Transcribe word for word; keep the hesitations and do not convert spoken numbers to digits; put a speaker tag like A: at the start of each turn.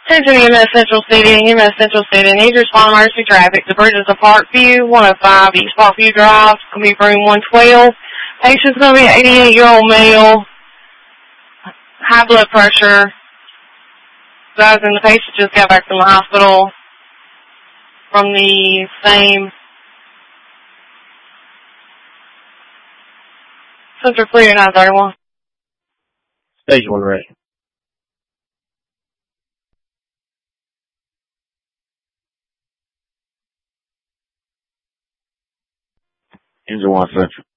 A: Attention E M S Central City and E M S Central City. Need to respond to emergency traffic. The bridges of Parkview, one oh five East Parkview Drive. It's going to be room one twelve. Patient's going to be an eighty-eight-year-old male. High blood pressure. Guys, and the patient just got back from the hospital from the same Central Clear nine thirty-one.
B: Stage one ready. Engine one Central.